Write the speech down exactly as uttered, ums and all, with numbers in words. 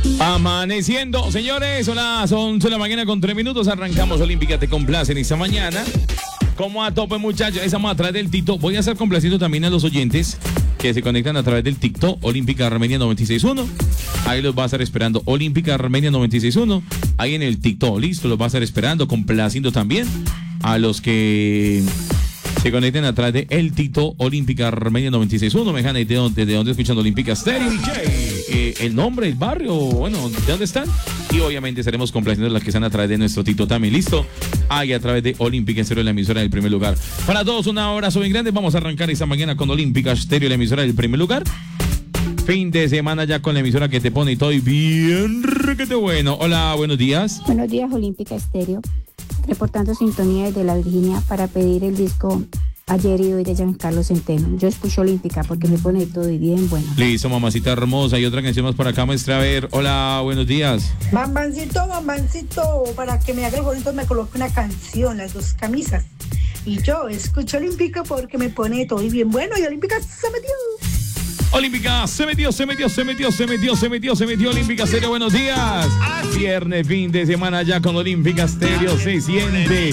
Amaneciendo, señores, son las once de la mañana con tres minutos. Arrancamos Olímpica Te Complace en esta mañana. Como a tope, muchachos, estamos a través del TikTok. Voy a estar complaciendo también a los oyentes que se conectan a través del TikTok Olímpica Armenia noventa y seis punto uno. Ahí los va a estar esperando Olímpica Armenia noventa y seis punto uno. Ahí en el TikTok, listo, los va a estar esperando, complaciendo también a los que se conecten a través de el TikTok Olímpica Armenia noventa y seis punto uno. Me dejan ahí de dónde, de dónde escuchando Olímpica Stereo. Eh, el nombre, el barrio, bueno, ¿de dónde están? Y obviamente estaremos complaciendo a las que están a través de nuestro TikTok también, listo. Ahí a través de Olímpica Stereo, la emisora del primer lugar. Para todos, un abrazo bien grande. Vamos a arrancar esta mañana con Olímpica Stereo, la emisora del primer lugar. Fin de semana ya con la emisora que te pone y todo y bien requete bueno. Hola, buenos días. Buenos días, Olímpica Stereo. Reportando sintonía desde la Virginia para pedir el disco Ayer y Hoy de Giancarlo Centeno. Yo escucho Olímpica porque me pone todo y bien bueno. Listo, mamacita hermosa. Y otra canción más por acá, maestra. A ver, hola, buenos días. Bambancito, bambancito, para que me haga el bonito me coloque una canción, las dos camisas. Y yo escucho Olímpica porque me pone todo y bien bueno. Y Olímpica se metió. Olímpica se metió, se metió, se metió, se metió, se metió, se metió. Olímpica Stereo, buenos días. Viernes, fin de semana ya con Olímpica Stereo. Se siente